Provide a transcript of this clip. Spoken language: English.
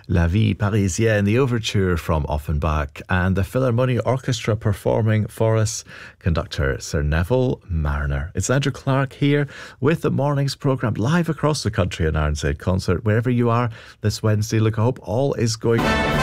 La Vie Parisienne, the overture from Offenbach, and the Philharmonia Orchestra performing for us, conductor Sir Neville Marriner. It's Andrew Clark here with the morning's programme live across the country in RNZ Concert. Wherever you are this Wednesday, look, I hope all is going